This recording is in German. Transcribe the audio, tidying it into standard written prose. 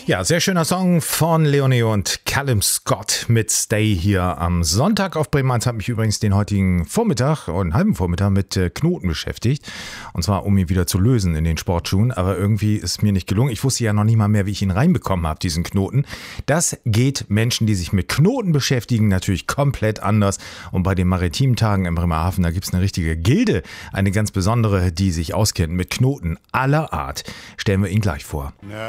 Ja, sehr schöner Song von Leonie und Callum Scott mit Stay hier am Sonntag auf Bremen 1. Hat mich übrigens den heutigen Vormittag und halben Vormittag mit Knoten beschäftigt. Und zwar, um ihn wieder zu lösen in den Sportschuhen. Aber irgendwie ist mir nicht gelungen. Ich wusste ja noch nicht mal mehr, wie ich ihn reinbekommen habe, diesen Knoten. Das geht Menschen, die sich mit Knoten beschäftigen, natürlich komplett anders. Und bei den maritimen Tagen in Bremerhaven, da gibt es eine richtige Gilde, eine ganz besondere, die sich auskennt mit Knoten aller Art. Stellen wir ihn gleich vor.